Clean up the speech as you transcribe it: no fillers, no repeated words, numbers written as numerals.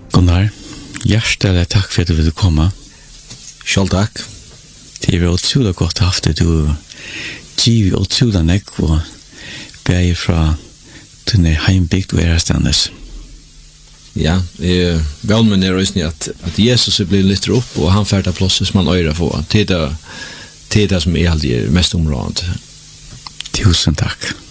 Gunnar, hjertelig takk for at du ville komme. Selv takk. Det var utrolig godt haft det. Du giver utrolig nekk og bæger fra denne heimbygd og ærestandes. Ja, vel med det røysning at Jesus blir lyttet opp, og han færder plåses som han øyre få. Det er det som er alltid mest områdende. Tusen takk.